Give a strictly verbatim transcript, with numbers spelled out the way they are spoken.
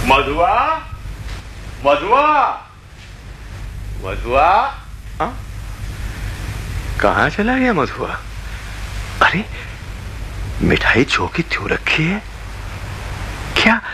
मधुआ, मधुआ, मधुआ, कहाँ चला गया मधुआ? अरे मिठाई चौकी क्यों रखी है? क्या